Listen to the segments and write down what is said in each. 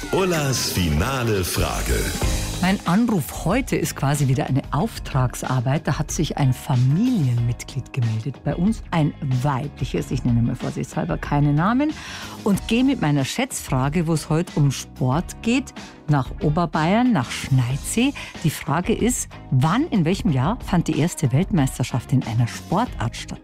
Ullas finale Frage. Mein Anruf heute ist quasi wieder eine Auftragsarbeit. Da hat sich ein Familienmitglied gemeldet bei uns, ein weibliches, ich nenne mal vorsichtshalber keine Namen, und gehe mit meiner Schätzfrage, wo es heute um Sport geht, nach Oberbayern, nach Schneidsee. Die Frage ist, wann, in welchem Jahr fand die erste Weltmeisterschaft in einer Sportart statt?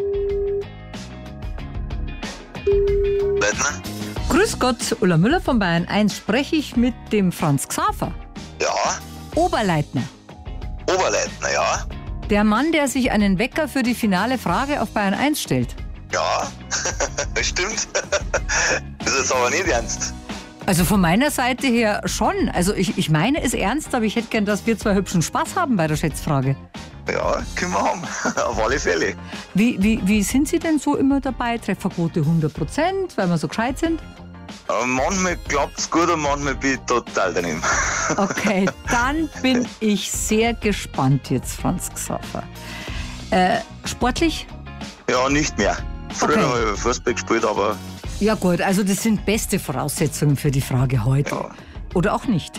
Leitner? Grüß Gott, Ulla Müller von Bayern 1. Spreche ich mit dem Franz Xaver? Ja. Oberleitner. Oberleitner, ja. Der Mann, der sich einen Wecker für die finale Frage auf Bayern 1 stellt. Ja, stimmt. Das ist aber nicht ernst. Also von meiner Seite her schon. Also ich meine es ernst, aber ich hätte gern, dass wir zwei hübschen Spaß haben bei der Schätzfrage. Ja, können wir haben. Auf alle Fälle. Wie sind Sie denn so immer dabei? Trefferquote 100%, weil wir so gescheit sind? Manchmal klappt es gut und manchmal bin ich total daneben. Okay, dann bin ich sehr gespannt jetzt, Franz Xaver. Sportlich? Ja, nicht mehr. Früher Okay. habe ich Fußball gespielt, aber Ja gut, also das sind beste Voraussetzungen für die Frage heute. ja. Oder auch nicht.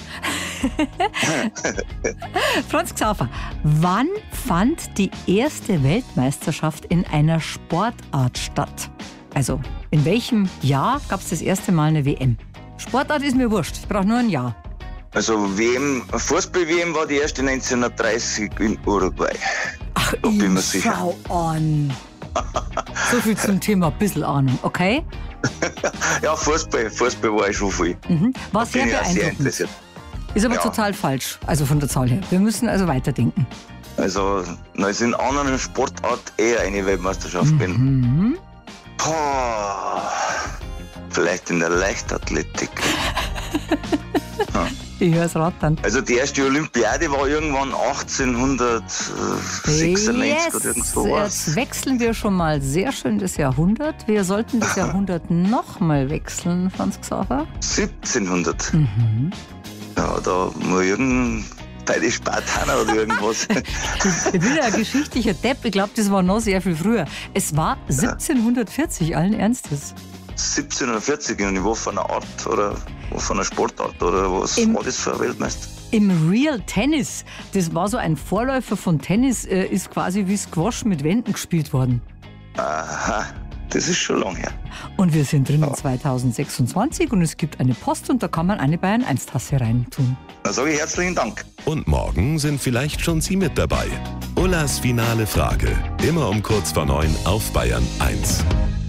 Franz Xaver, wann fand die erste Weltmeisterschaft in einer Sportart statt? Also, in welchem Jahr gab es das erste Mal eine WM? Sportart ist mir wurscht, ich brauche nur ein Jahr. Also Fußball-WM war die erste 1930 in Uruguay. Ach, Da bin ich mir sicher. schau an. So viel zum Thema, ein bisschen Ahnung, okay? Ja, Fußball war ich schon viel. War sehr Bin ich auch sehr beeindruckend. interessiert. Ist aber Ja. total falsch, also von der Zahl her. Wir müssen also weiterdenken. Also, da ist in anderen Sportart eher eine Weltmeisterschaft bin. Boah, vielleicht in der Leichtathletik. Ich höre es rattern. Also die erste Olympiade war irgendwann 1896 oder irgend sowas. Jetzt wechseln wir schon mal sehr schön das Jahrhundert. Wir sollten das Jahrhundert nochmal wechseln, Franz Xaver. 1700. Ja, da muss irgendein bei den Spartaner oder irgendwas. Ich bin ja ein geschichtlicher Depp. Ich glaube, das war noch sehr viel früher. Es war 1740, allen Ernstes. 1740 und ich war von einer Art oder von einer Sportart oder was war das für ein Weltmeister? Im Real Tennis, das war so ein Vorläufer von Tennis, ist quasi wie Squash mit Wänden gespielt worden. Aha, das ist schon lang her. Und wir sind drin in 2026 und es gibt eine Post und da kann man eine Bayern 1 Tasse reintun. Dann sage ich herzlichen Dank. Und morgen sind vielleicht schon Sie mit dabei. Ullas finale Frage. Immer um kurz vor 9 auf Bayern 1.